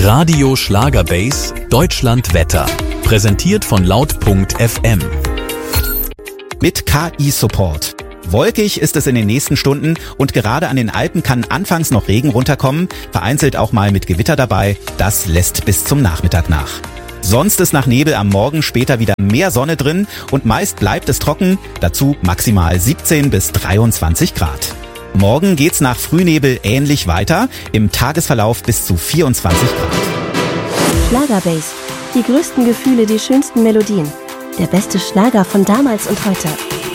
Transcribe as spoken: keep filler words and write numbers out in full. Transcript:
Radio Schlagerbase Deutschland Wetter. Präsentiert von laut punkt f m. Mit K I-Support. Wolkig ist es in den nächsten Stunden und gerade an den Alpen kann anfangs noch Regen runterkommen, vereinzelt auch mal mit Gewitter dabei. Das lässt bis zum Nachmittag nach. Sonst ist nach Nebel am Morgen später wieder mehr Sonne drin und meist bleibt es trocken, dazu maximal siebzehn bis dreiundzwanzig Grad. Morgen geht's nach Frühnebel ähnlich weiter, im Tagesverlauf bis zu vierundzwanzig Grad. Schlagerbase. Die größten Gefühle, die schönsten Melodien. Der beste Schlager von damals und heute.